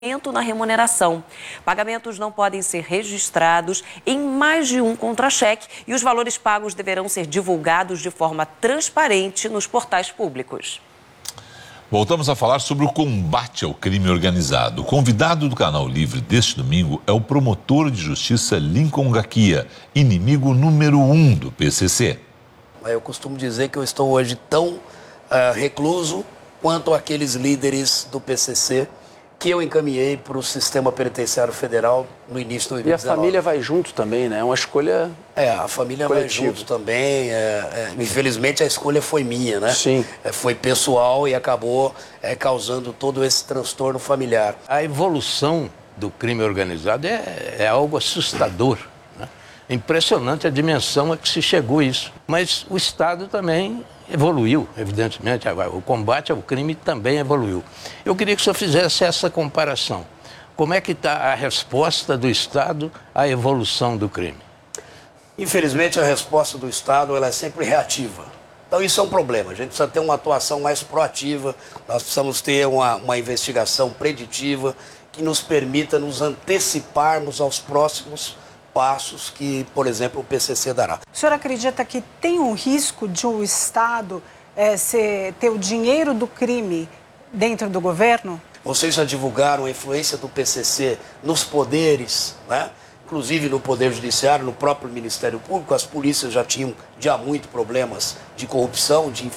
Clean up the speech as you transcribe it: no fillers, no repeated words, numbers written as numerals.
na remuneração. Pagamentos não podem ser registrados em mais de um contra-cheque e os valores pagos deverão ser divulgados de forma transparente nos portais públicos. Voltamos a falar sobre o combate ao crime organizado. O convidado do Canal Livre deste domingo é o promotor de justiça Lincoln Gaquia, inimigo número 1 do PCC. Eu costumo dizer que eu estou hoje tão recluso quanto aqueles líderes do PCC que eu encaminhei para o sistema penitenciário federal no início de 2019. E a família vai junto também, né? É uma escolha a família coletiva. Vai junto também. Infelizmente, a escolha foi minha, né? Sim. Foi pessoal e acabou causando todo esse transtorno familiar. A evolução do crime organizado é algo assustador, né? É impressionante a dimensão a que se chegou a isso. Mas o Estado também evoluiu, evidentemente. O combate ao crime também evoluiu. Eu queria que o senhor fizesse essa comparação. Como é que está a resposta do Estado à evolução do crime? Infelizmente, a resposta do Estado ela é sempre reativa. Então, isso é um problema. A gente precisa ter uma atuação mais proativa, nós precisamos ter uma investigação preditiva que nos permita nos anteciparmos aos próximos passos que, por exemplo, o PCC dará. O senhor acredita que tem um risco de o Estado ter o dinheiro do crime dentro do governo? Vocês já divulgaram a influência do PCC nos poderes, né? Inclusive no Poder Judiciário, no próprio Ministério Público. As polícias já tinham muito problemas de corrupção, de